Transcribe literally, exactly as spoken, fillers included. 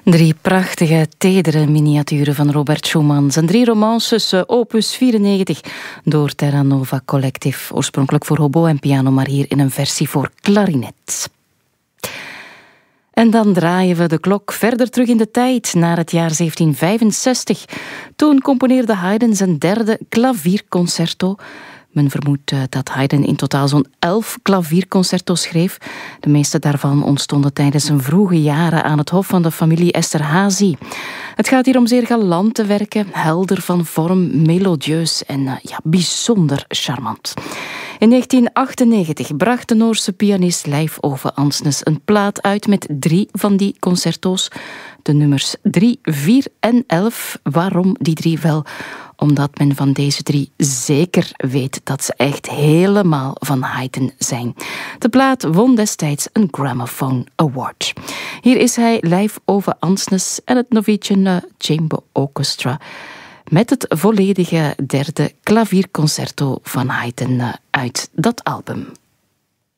Drie prachtige, tedere miniaturen van Robert Schumann. Zijn drie romances, opus vierennegentig, door Terra Nova Collective. Oorspronkelijk voor hobo en piano, maar hier in een versie voor klarinet. En dan draaien we de klok verder terug in de tijd, naar het jaar zeventien vijfenzestig. Toen componeerde Haydn zijn derde klavierconcerto. Men vermoedt dat Haydn in totaal zo'n elf klavierconcerto's schreef. De meeste daarvan ontstonden tijdens zijn vroege jaren aan het hof van de familie Esterházy. Het gaat hier om zeer galante werken, helder van vorm, melodieus en ja, bijzonder charmant. In negentien achtennegentig bracht de Noorse pianist Leif Ove Andsnes een plaat uit met drie van die concerto's. De nummers drie, vier en elf. Waarom die drie? Wel, omdat men van deze drie zeker weet dat ze echt helemaal van Haydn zijn. De plaat won destijds een Gramophone Award. Hier is hij, Leif Ove Andsnes en het Norwegian Chamber Orchestra met het volledige derde klavierconcerto van Haydn uit dat album.